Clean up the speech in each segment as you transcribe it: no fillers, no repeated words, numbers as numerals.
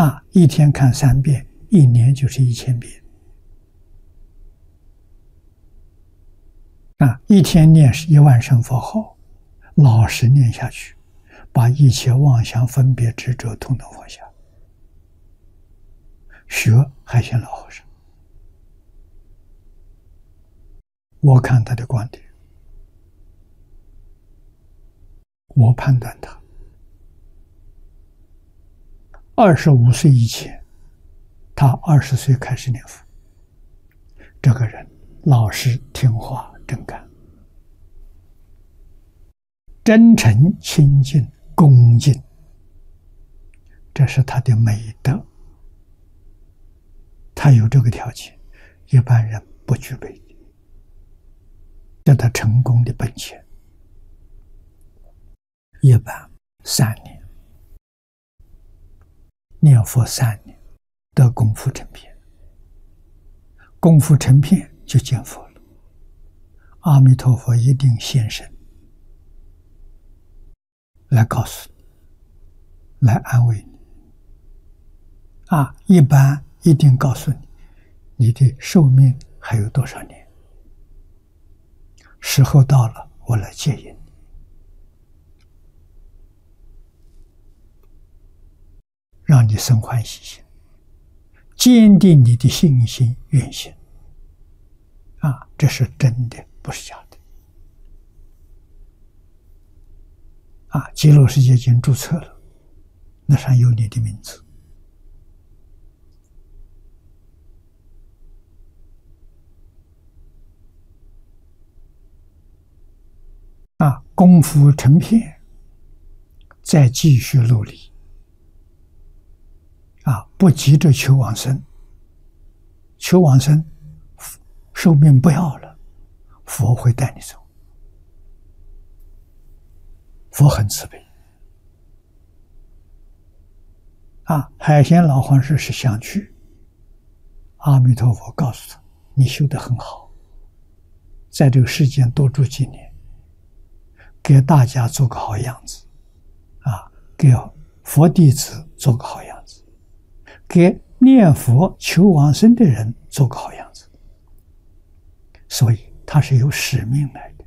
一天看3遍，一年就是1000遍。一天念10000声佛号，老实念下去，把一切妄想分别执着统统放下。学海鲜老和尚，我看他的观点，我判断他25岁以前，他20岁开始念佛，这个人老实听话真干，真诚清净恭敬，这是他的美德。他有这个条件，一般人不具备，这他成功的本钱。一般3年念佛3年得功夫成片，功夫成片就见佛了。阿弥陀佛一定现身来告诉你，来安慰你。一般一定告诉你，你的寿命还有多少年，时候到了，我来接引你。让你生欢喜心，坚定你的信心愿心。这是真的，不是假的。极乐世界已经注册了，那上有你的名字。功夫成片，再继续努力。不急着求往生，求往生，寿命不要了，佛会带你走。佛很慈悲。海鲜老和尚是想去，阿弥陀佛告诉他，你修得很好，在这个世间多住几年，给大家做个好样子，给佛弟子做个好样子，给念佛求往生的人做个好样子。所以他是有使命来的。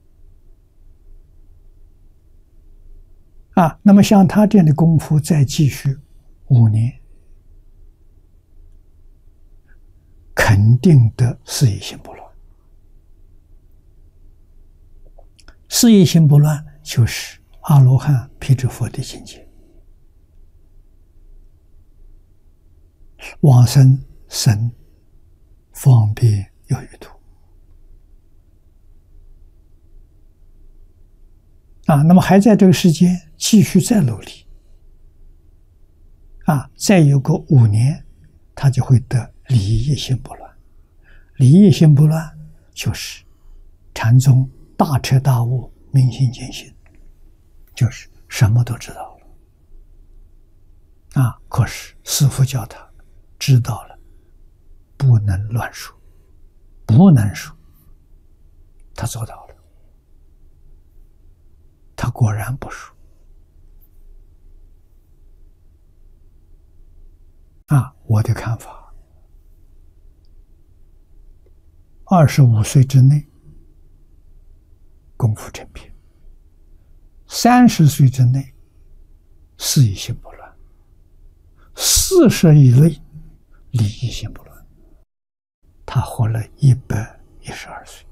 那么像他这样的功夫再继续5年，肯定得事业心不乱。事业心不乱就是阿罗汉辟支佛的境界。往生生方便有余土。那么还在这个世间继续再努力，再有个5年，他就会得离业心不乱。离业心不乱就是禅宗大彻大悟、明心见性，就是什么都知道了。可是师父教他知道了，不能乱说，不能说，他做到了。他果然不说。我的看法，25岁之内功夫成片，30岁之内事业心不乱，40以内利益心不乱。他活了112岁。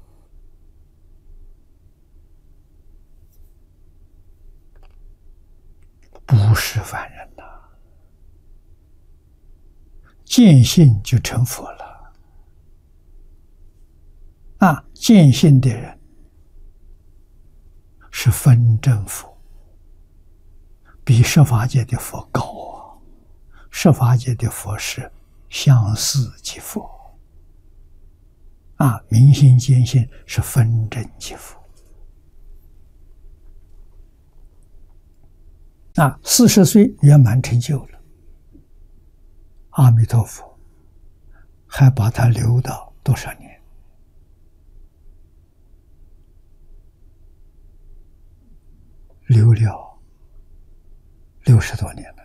不是凡人呐，见性就成佛了。见性的人是分正佛，比十法界的佛高啊。十法界的佛是相似即佛，明心见性是分正即佛。40岁圆满成就了，阿弥陀佛还把他留到多少年？留了60多年了。